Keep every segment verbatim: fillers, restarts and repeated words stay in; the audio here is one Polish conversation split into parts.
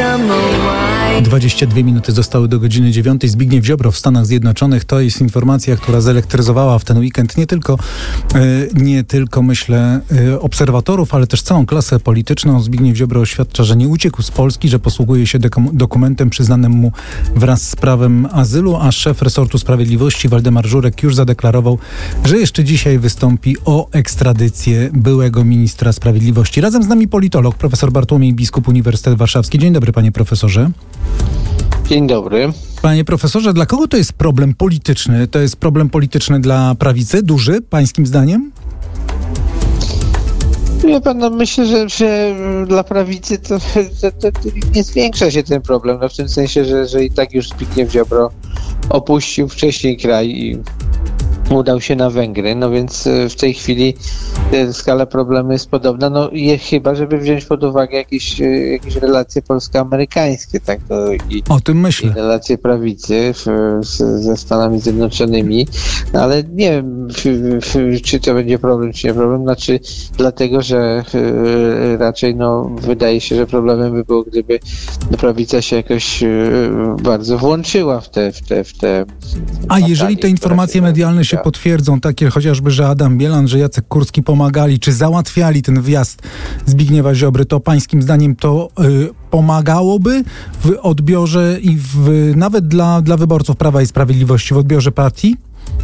dwadzieścia dwie minuty zostały do godziny dziewiątej. Zbigniew Ziobro w Stanach Zjednoczonych. To jest informacja, która zelektryzowała w ten weekend nie tylko, nie tylko myślę, obserwatorów, ale też całą klasę polityczną. Zbigniew Ziobro oświadcza, że nie uciekł z Polski, że posługuje się dokumentem przyznanym mu wraz z prawem azylu, a szef resortu sprawiedliwości Waldemar Żurek już zadeklarował, że jeszcze dzisiaj wystąpi o ekstradycję byłego ministra sprawiedliwości. Razem z nami politolog, profesor Bartłomiej Biskup, Uniwersytet Warszawski. Dzień dobry, panie profesorze. Dzień dobry. Panie profesorze, dla kogo to jest problem polityczny? To jest problem polityczny dla prawicy? Duży, pańskim zdaniem? Wie pan, no myślę, że, że dla prawicy to, to, to, to nie zwiększa się ten problem. No w tym sensie, że, że i tak już Zbigniew Ziobro opuścił wcześniej kraj i udał się na Węgry, no więc w tej chwili skala problemu jest podobna, no je, chyba, żeby wziąć pod uwagę jakieś, jakieś relacje polsko-amerykańskie, tak? No, i, o tym myślę. I relacje prawicy w, z, ze Stanami Zjednoczonymi, no, ale nie wiem, f, f, czy to będzie problem, czy nie problem, znaczy dlatego, że y, raczej no wydaje się, że problemem by było, gdyby prawica się jakoś y, bardzo włączyła w te... W te, w te A jeżeli te informacje medialne się potwierdzą, takie chociażby, że Adam Bielan, że Jacek Kurski pomagali, czy załatwiali ten wjazd Zbigniewa Ziobry, to pańskim zdaniem to y, pomagałoby w odbiorze i w, nawet dla, dla wyborców Prawa i Sprawiedliwości, w odbiorze partii?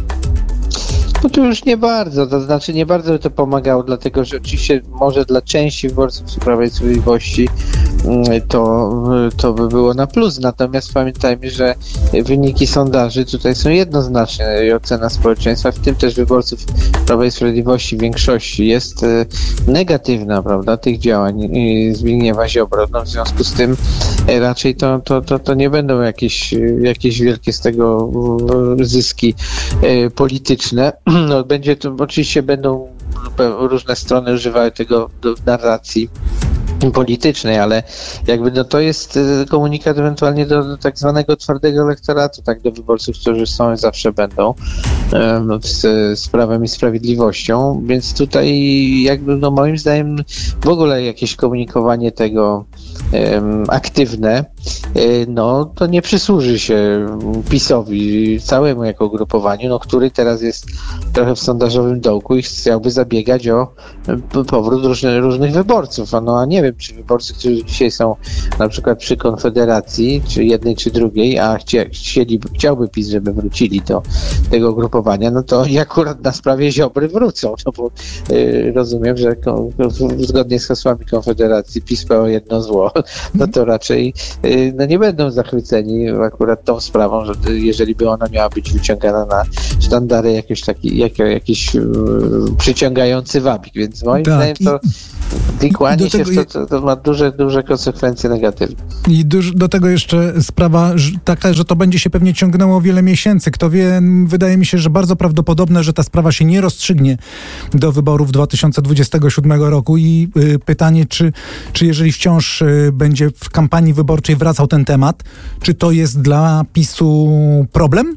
No to już nie bardzo, to znaczy nie bardzo by to pomagało, dlatego że oczywiście może dla części wyborców Prawa i Sprawiedliwości to, to by było na plus, natomiast pamiętajmy, że wyniki sondaży tutaj są jednoznaczne i ocena społeczeństwa, w tym też wyborców Prawa i Sprawiedliwości w większości jest negatywna, prawda, tych działań Zbigniewa Ziobro. No w związku z tym raczej to, to, to, to nie będą jakieś, jakieś wielkie z tego zyski polityczne. No, będzie to, oczywiście będą różne strony używały tego do narracji politycznej, ale jakby no to jest komunikat ewentualnie do, do tak zwanego twardego elektoratu, tak, do wyborców, którzy są i zawsze będą um, z, z Prawem i Sprawiedliwością, więc tutaj jakby no moim zdaniem w ogóle jakieś komunikowanie tego um, aktywne, no to nie przysłuży się PiS-owi całemu jako ugrupowaniu, no który teraz jest trochę w sondażowym dołku i chciałby zabiegać o powrót różnych, różnych wyborców, a no a nie wiem, czy wyborcy, którzy dzisiaj są na przykład przy Konfederacji, czy jednej, czy drugiej, a chcie, chcieli, chciałby PiS, żeby wrócili do tego ugrupowania, no to i akurat na sprawie Ziobry wrócą, no bo y, rozumiem, że ko, zgodnie z hasłami Konfederacji PiS pełno jedno zło, no to raczej y, no nie będą zachwyceni akurat tą sprawą, że jeżeli by ona miała być wyciągana na sztandary jakiś taki, jak, jakiś y, przyciągający wabik, więc moim tak, zdaniem to klikanie się w to, to, to ma duże, duże konsekwencje negatywne. I duż, do tego jeszcze sprawa taka, że to będzie się pewnie ciągnęło wiele miesięcy. Kto wie, wydaje mi się, że bardzo prawdopodobne, że ta sprawa się nie rozstrzygnie do wyborów dwa tysiące dwudziestego siódmego roku i y, pytanie, czy, czy jeżeli wciąż y, będzie w kampanii wyborczej wracał ten temat, czy to jest dla PiS-u problem?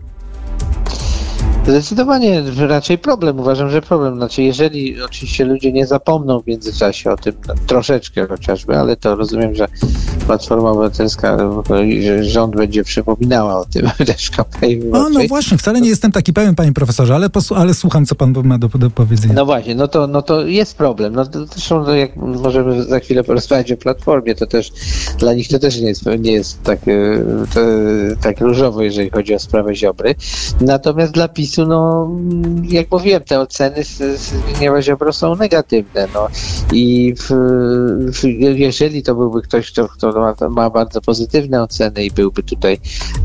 Zdecydowanie raczej problem. Uważam, że problem. Znaczy, jeżeli oczywiście ludzie nie zapomną w międzyczasie o tym, no, troszeczkę chociażby, ale to rozumiem, że Platforma Obywatelska, że rząd będzie przypominała o tym też w kampanii wyborczej. No, no właśnie, wcale nie jestem taki pewien, panie profesorze, ale, posł- ale słucham, co pan ma do, do powiedzenia. No właśnie, no to, no to jest problem. No to, zresztą, to jak możemy za chwilę porozmawiać o Platformie, to też dla nich to też nie jest, nie jest tak, to, tak różowo, jeżeli chodzi o sprawę Ziobry. Natomiast dla PiS-u, no jak mówiłem, te oceny z Zbigniewa Ziobro są negatywne. No. I w, w, jeżeli to byłby ktoś, kto, kto ma, ma bardzo pozytywne oceny i byłby tutaj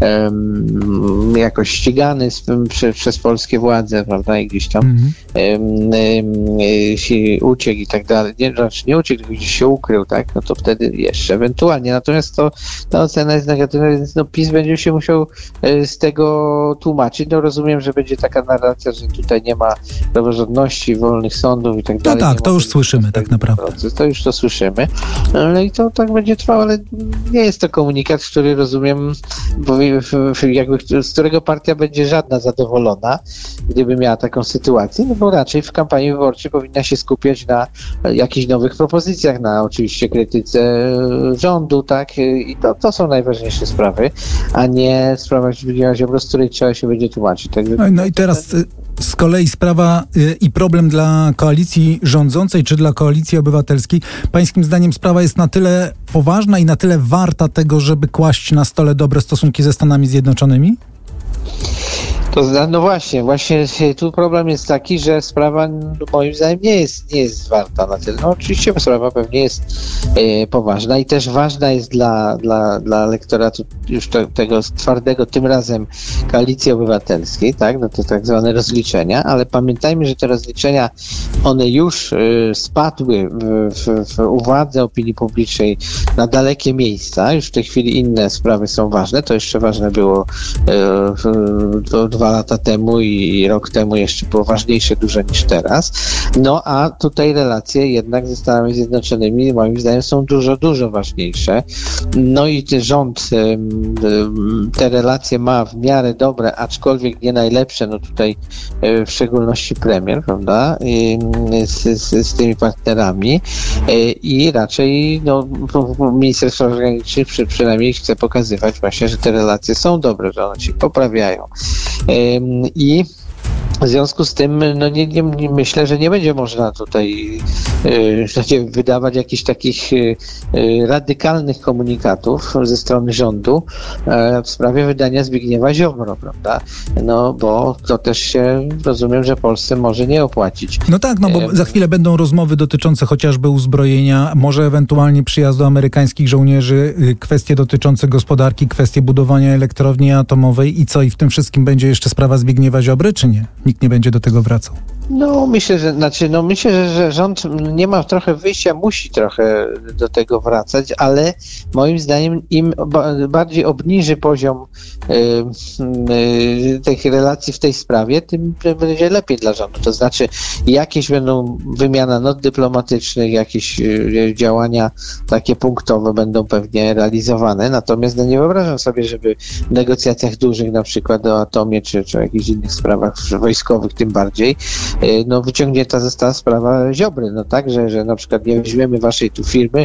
um, jakoś ścigany z, przy, przez polskie władze, prawda, i gdzieś tam mm-hmm. um, um, się uciekł i tak dalej, nie, znaczy nie uciekł, tylko gdzieś się ukrył, tak, no to wtedy jeszcze ewentualnie. Natomiast to, ta ocena jest negatywna, więc no PiS będzie się musiał z tego tłumaczyć. No rozumiem, że będzie taka narracja, że tutaj nie ma praworządności, wolnych sądów i tak no dalej. No tak, to już słyszymy tak naprawdę. Proces. To już to słyszymy. Ale i to tak będzie trwało, ale nie jest to komunikat, który rozumiem, bo jakby, z którego partia będzie żadna zadowolona, gdyby miała taką sytuację, no bo raczej w kampanii wyborczej powinna się skupiać na jakichś nowych propozycjach, na oczywiście krytyce rządu, tak, i to, to są najważniejsze sprawy, a nie sprawa Zbigniewa Ziobro, z której trzeba się będzie tłumaczyć. Tak, no, no i teraz z kolei sprawa y, i problem dla koalicji rządzącej, czy dla koalicji obywatelskiej. Pańskim zdaniem sprawa jest na tyle poważna i na tyle warta tego, żeby kłaść na stole dobre stosunki ze Stanami Zjednoczonymi? To, no właśnie, właśnie tu problem jest taki, że sprawa moim zdaniem nie jest, nie jest warta na tyle. No oczywiście sprawa pewnie jest e, poważna i też ważna jest dla, dla, dla elektoratu już to, tego twardego, tym razem Koalicji Obywatelskiej, tak, no to tak zwane rozliczenia, ale pamiętajmy, że te rozliczenia, one już e, spadły w, w, w uwadze opinii publicznej na dalekie miejsca, już w tej chwili inne sprawy są ważne, to jeszcze ważne było e, w, do dwa lata temu i rok temu jeszcze było ważniejsze dużo niż teraz. No a tutaj relacje jednak ze Stanami Zjednoczonymi moim zdaniem są dużo, dużo ważniejsze. No i rząd te relacje ma w miarę dobre, aczkolwiek nie najlepsze, no tutaj w szczególności premier, prawda, z, z, z tymi partnerami i raczej no, minister spraw zagranicznych przy, przynajmniej chce pokazywać właśnie, że te relacje są dobre, że one się poprawiają. I w związku z tym no nie, nie, nie, myślę, że nie będzie można tutaj yy, wydawać jakichś takich yy, radykalnych komunikatów ze strony rządu yy, w sprawie wydania Zbigniewa Ziobro, prawda? No bo to też się, rozumiem, że Polsce może nie opłacić. No tak, no bo yy. za chwilę będą rozmowy dotyczące chociażby uzbrojenia, może ewentualnie przyjazdu amerykańskich żołnierzy, yy, kwestie dotyczące gospodarki, kwestie budowania elektrowni atomowej i co? I w tym wszystkim będzie jeszcze sprawa Zbigniewa Ziobry, czy nie? Nikt nie będzie do tego wracał. No myślę, że znaczy, no myślę, że, że rząd nie ma trochę wyjścia, musi trochę do tego wracać, ale moim zdaniem im ba- bardziej obniży poziom y, y, tych relacji w tej sprawie, tym będzie lepiej dla rządu. To znaczy jakieś będą wymiana not dyplomatycznych, jakieś y, działania takie punktowe będą pewnie realizowane, natomiast no, nie wyobrażam sobie, żeby w negocjacjach dużych, na przykład o atomie, czy, czy o jakichś innych sprawach wojskowych tym bardziej, no wyciągnięta została sprawa Ziobry, no tak, że, że na przykład nie weźmiemy waszej tu firmy,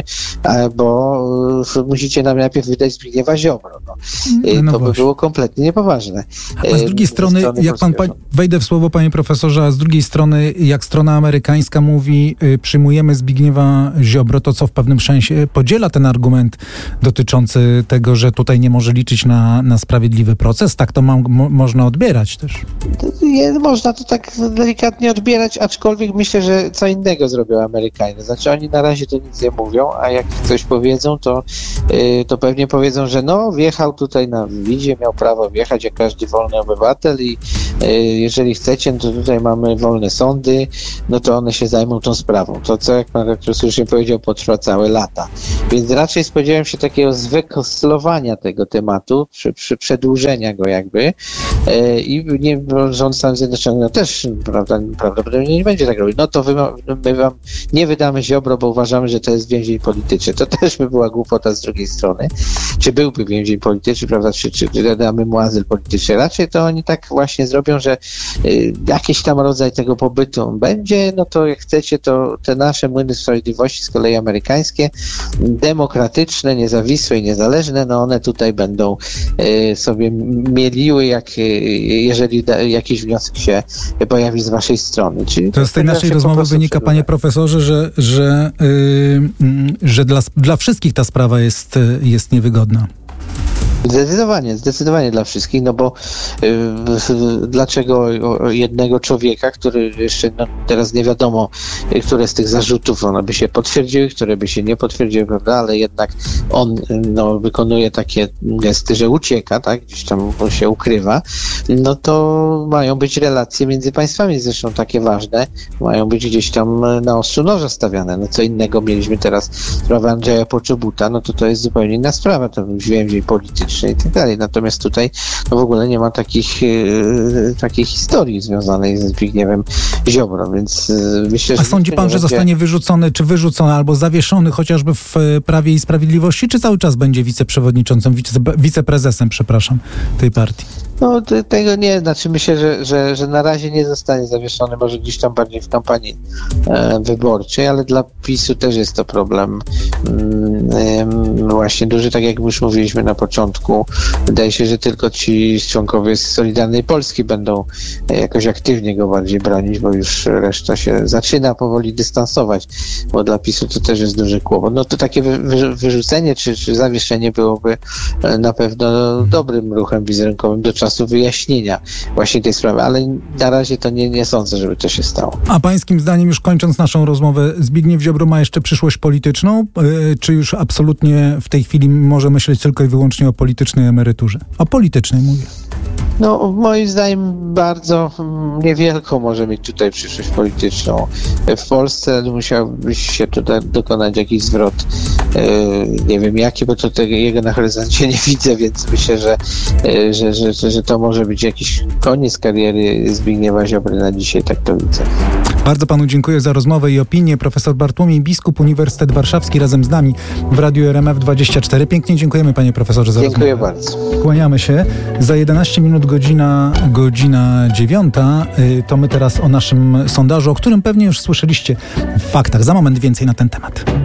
bo musicie nam najpierw wydać Zbigniewa Ziobro. No. No to by było kompletnie niepoważne. A z drugiej strony, strony jak pan, pan, wejdę w słowo, panie profesorze, a z drugiej strony, jak strona amerykańska mówi, y, przyjmujemy Zbigniewa Ziobro, to co w pewnym sensie podziela ten argument dotyczący tego, że tutaj nie może liczyć na, na sprawiedliwy proces, tak to ma, mo, można odbierać też. Nie, można to tak delikatnie odbierać, aczkolwiek myślę, że co innego zrobią Amerykanie. Znaczy oni na razie to nic nie mówią, a jak coś powiedzą, to, yy, to pewnie powiedzą, że no wjechał tutaj na widzie, miał prawo wjechać jak każdy wolny obywatel i yy, jeżeli chcecie, no to tutaj mamy wolne sądy, no to one się zajmą tą sprawą. To co, jak pan rektor słusznie powiedział, potrwa całe lata. Więc raczej spodziewałem się takiego zwykoslowania tego tematu, przy, przy przedłużenia go jakby yy, i nie, rząd Stanów Zjednoczonych no też prawda, prawdopodobnie nie będzie tak robić. No to wy, my wam nie wydamy Ziobro, bo uważamy, że to jest więzień polityczny. To też by była głupota z drugiej strony. Czy byłby więzień polityczny, prawda, czy, czy, czy damy mu azyl polityczny. Raczej to oni tak właśnie zrobią, że y, jakiś tam rodzaj tego pobytu będzie, no to jak chcecie, to te nasze młyny sprawiedliwości, z kolei amerykańskie, demokratyczne, niezawisłe i niezależne, no one tutaj będą y, sobie mieliły, jak, y, jeżeli da, jakiś wniosek się pojawi z waszej strony. Czyli to z tej naszej rozmowy wynika, panie profesorze, że, że, yy, że dla, dla wszystkich ta sprawa jest, jest niewygodna. Zdecydowanie, zdecydowanie dla wszystkich, no bo y, dlaczego jednego człowieka, który jeszcze no, teraz nie wiadomo, które z tych zarzutów one by się potwierdziły, które by się nie potwierdziły, prawda, ale jednak on no, wykonuje takie gesty, że ucieka, tak, gdzieś tam się ukrywa, no to mają być relacje między państwami, zresztą takie ważne, mają być gdzieś tam na ostrzu noża stawiane. No co innego mieliśmy teraz sprawę Andrzeja Poczobuta, no to to jest zupełnie inna sprawa, to już więzień polityczny, politycznej i tak dalej. Natomiast tutaj no w ogóle nie ma takich, e, takiej historii związanej ze Zbigniewem Ziobro, więc e, myślę, że... A sądzi pan, że zostanie wyrzucony, czy wyrzucony, albo zawieszony chociażby w Prawie i Sprawiedliwości, czy cały czas będzie wiceprzewodniczącym, wice, wiceprezesem, przepraszam, tej partii? No tego nie, znaczy myślę, że, że, że na razie nie zostanie zawieszony, może gdzieś tam bardziej w kampanii e, wyborczej, ale dla PiSu też jest to problem e, właśnie duży, tak jak już mówiliśmy na początku. Wydaje się, że tylko ci członkowie z Solidarnej Polski będą e, jakoś aktywnie go bardziej bronić, bo już reszta się zaczyna powoli dystansować, bo dla PiSu to też jest duży kłopot. No to takie wy, wy, wyrzucenie czy, czy zawieszenie byłoby e, na pewno dobrym ruchem wizerunkowym do czasu czasu wyjaśnienia właśnie tej sprawy, ale na razie to nie, nie sądzę, żeby to się stało. A pańskim zdaniem, już kończąc naszą rozmowę, Zbigniew Ziobro ma jeszcze przyszłość polityczną, yy, czy już absolutnie w tej chwili może myśleć tylko i wyłącznie o politycznej emeryturze? O politycznej mówię. No, moim zdaniem bardzo niewielką może mieć tutaj przyszłość polityczną. W Polsce musiałby się tutaj dokonać jakiś zwrot, yy, nie wiem jaki, bo to tego, jego na horyzoncie nie widzę, więc myślę, że, yy, że, że, że, że to może być jakiś koniec kariery Zbigniewa Ziobry na dzisiaj, tak to widzę. Bardzo panu dziękuję za rozmowę i opinię. Profesor Bartłomiej Biskup, Uniwersytet Warszawski, razem z nami w Radiu R M F dwadzieścia cztery. Pięknie dziękujemy, panie profesorze, za Dziękuję rozmowę. bardzo. Kłaniamy się. Za jedenaście minut godzina, godzina dziewiąta. To my teraz o naszym sondażu, o którym pewnie już słyszeliście w faktach. Za moment więcej na ten temat.